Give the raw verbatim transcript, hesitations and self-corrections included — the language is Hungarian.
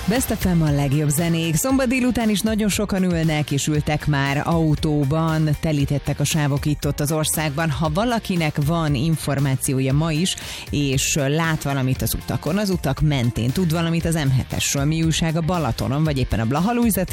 Best ef em a legjobb zenék. Szombat délután is nagyon sokan ülnek és ültek már autóban, telítettek a sávok itt-ott az országban. Ha valakinek van információja ma is, és lát valamit az utakon, az utak mentén, tud valamit az em hetesről, mi újság a Balatonon, vagy éppen a Blaha Lujza